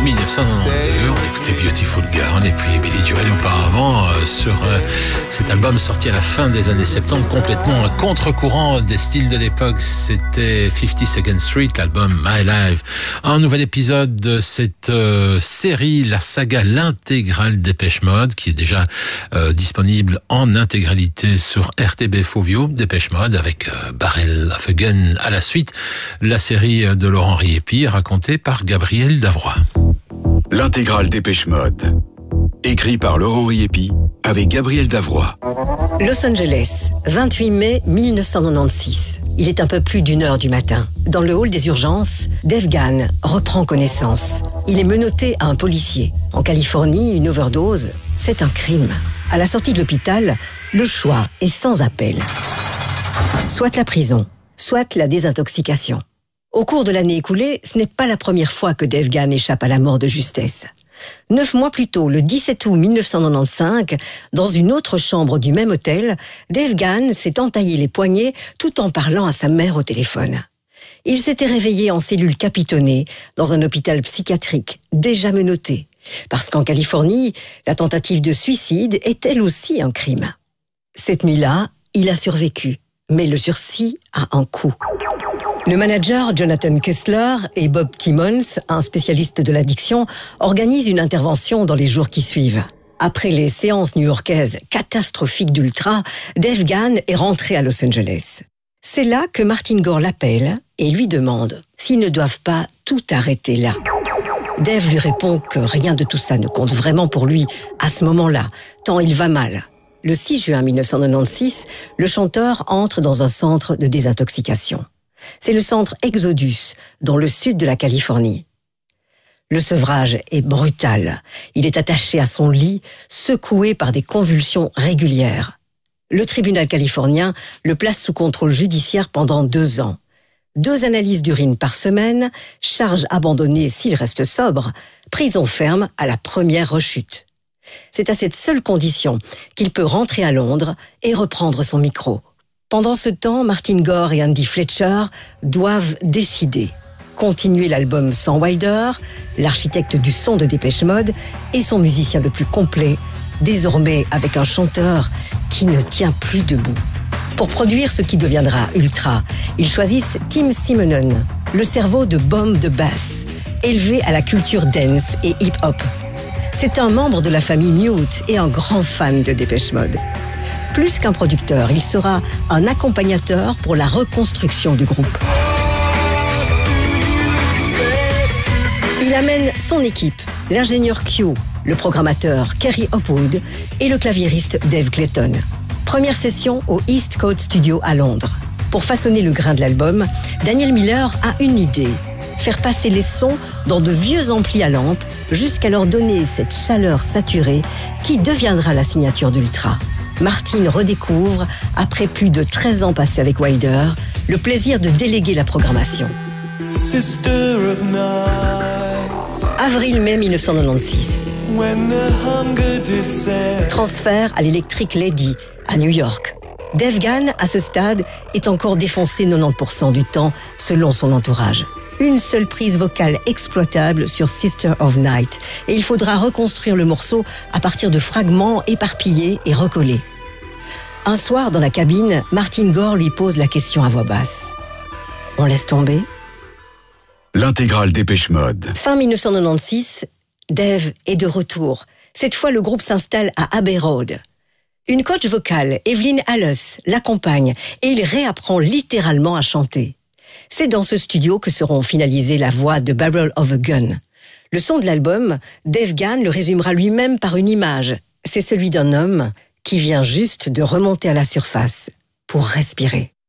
1992, on écoutait Beautiful Girl et puis Billy Joel auparavant sur cet album sorti à la fin des années 70, complètement un contre-courant des styles de l'époque. C'était 52nd Street, l'album My Life. Un nouvel épisode de cette série, la saga, l'intégrale Dépêche Mode, qui est déjà disponible en intégralité sur RTB Fovio, Dépêche Mode, avec Barrel of a Gun à la suite. La série de Laurent Riepi, racontée par Gabriel Davrois. L'intégrale Dépêche Mode. Écrit par Laurent Riepi avec Gabriel Davrois. Los Angeles, 28 mai 1996. Il est un peu plus d'1h du matin. Dans le hall des urgences, Dave Gahan reprend connaissance. Il est menotté à un policier. En Californie, une overdose, c'est un crime. À la sortie de l'hôpital, le choix est sans appel. Soit la prison, soit la désintoxication. Au cours de l'année écoulée, ce n'est pas la première fois que Dave Gahan échappe à la mort de justesse. 9 mois plus tôt, le 17 août 1995, dans une autre chambre du même hôtel, Dave Gahan s'est entaillé les poignets tout en parlant à sa mère au téléphone. Il s'était réveillé en cellule capitonnée dans un hôpital psychiatrique, déjà menotté. Parce qu'en Californie, la tentative de suicide est elle aussi un crime. Cette nuit-là, il a survécu, mais le sursis a un coût. Le manager Jonathan Kessler et Bob Timmons, un spécialiste de l'addiction, organisent une intervention dans les jours qui suivent. Après les séances new-yorkaises catastrophiques d'Ultra, Dave Gahan est rentré à Los Angeles. C'est là que Martin Gore l'appelle et lui demande s'ils ne doivent pas tout arrêter là. Dave lui répond que rien de tout ça ne compte vraiment pour lui à ce moment-là, tant il va mal. Le 6 juin 1996, le chanteur entre dans un centre de désintoxication. C'est le centre Exodus, dans le sud de la Californie. Le sevrage est brutal. Il est attaché à son lit, secoué par des convulsions régulières. Le tribunal californien le place sous contrôle judiciaire pendant 2 ans. 2 analyses d'urine par semaine, charge abandonnée s'il reste sobre, prison ferme à la première rechute. C'est à cette seule condition qu'il peut rentrer à Londres et reprendre son micro. Pendant ce temps, Martin Gore et Andy Fletcher doivent décider. Continuer l'album sans Wilder, l'architecte du son de Dépêche Mode, et son musicien le plus complet, désormais avec un chanteur qui ne tient plus debout. Pour produire ce qui deviendra Ultra, ils choisissent Tim Simonon, le cerveau de Bomb the Bass, élevé à la culture dance et hip-hop. C'est un membre de la famille Mute et un grand fan de Dépêche Mode. Plus qu'un producteur, il sera un accompagnateur pour la reconstruction du groupe. Il amène son équipe, l'ingénieur Q, le programmateur Kerry Hopwood et le claviériste Dave Clayton. Première session au East Coast Studio à Londres. Pour façonner le grain de l'album, Daniel Miller a une idée. Faire passer les sons dans de vieux amplis à lampe jusqu'à leur donner cette chaleur saturée qui deviendra la signature d'Ultra. Martin redécouvre, après plus de 13 ans passés avec Wilder, le plaisir de déléguer la programmation. Avril-mai 1996. Transfert à l'Electric Lady, à New York. Dave Gahan, à ce stade, est encore défoncé 90% du temps, selon son entourage. Une seule prise vocale exploitable sur Sister of Night, et il faudra reconstruire le morceau à partir de fragments éparpillés et recollés. Un soir, dans la cabine, Martin Gore lui pose la question à voix basse. On laisse tomber ? L'intégrale Dépêche Mode. Fin 1996, Dave est de retour. Cette fois, le groupe s'installe à Abbey Road. Une coach vocale, Evelyn Halles, l'accompagne et il réapprend littéralement à chanter. C'est dans ce studio que seront finalisées la voix de Barrel of a Gun. Le son de l'album, Dave Gahan le résumera lui-même par une image. C'est celui d'un homme qui vient juste de remonter à la surface pour respirer.